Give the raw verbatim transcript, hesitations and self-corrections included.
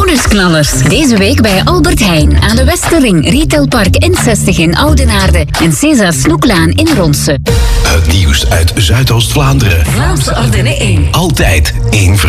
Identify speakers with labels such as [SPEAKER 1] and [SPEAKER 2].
[SPEAKER 1] Nieuwsknallers. Deze week bij Albert Heijn aan de Westerring, Retailpark N zestig in Oudenaarde en Cesa Snoeklaan in Ronse.
[SPEAKER 2] Het nieuws uit Zuidoost-Vlaanderen.
[SPEAKER 1] Vlaams Ardenne één.
[SPEAKER 2] Altijd één